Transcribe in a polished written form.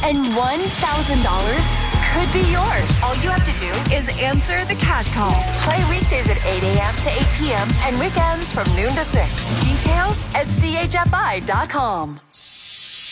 and $1,000 could be yours. All you have to do is answer the cash call. Play weekdays at 8 a.m. to 8 p.m. and weekends from noon to 6. Details at chfi.com.